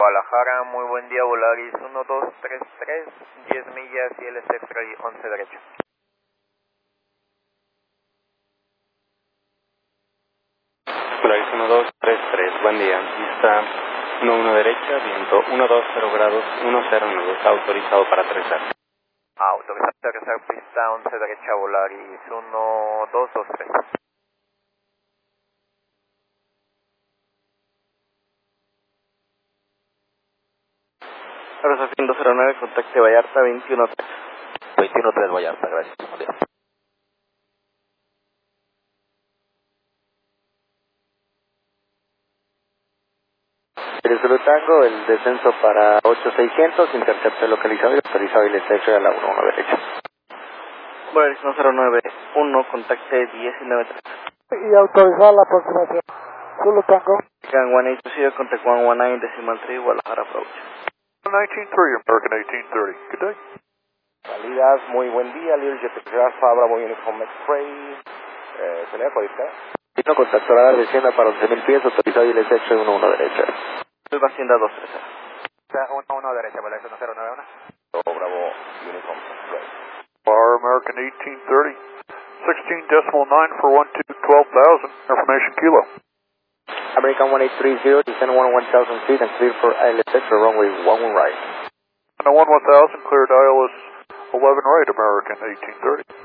Guadalajara, muy buen día, Volaris 1233, 10 millas y LC Freddy 11 derecha. Volaris 1233, buen día, pista 11 derecha, viento 120 grados, 1092, autorizado para aterrizar. Autorizado para aterrizar, pista 11 derecha, Volaris 1223. Aerosafin 209, contacte Vallarta 213. 213 Vallarta, gracias. Buen día. Zulu Tango, el descenso para 8600, intercepto localizado y autorizado y le a la 11 derecha. Volaris 1091, contacte 193. Y autorizar la aproximación. Zulu Tango. Gang 180, contact 119, decimal 3, Guadalajara approach. 193, American 1830. Good day. Salidas, muy buen día, Leadership Alfa, Bravo Uniform X-Ray. ¿Se le da codificar? No contacto radar de Hacienda para 11.000 pies, autorizado y le 11 derecha. Selva Hacienda 230. 1 derecha, Volaris 1091. Bravo Uniform X-Ray. Bar American 1830. 16.9 for 12,000. Information kilo. American 1830, descend 1000 feet and clear for ILS for runway 11 right. And 1000, cleared ILS 11 right, American 1830.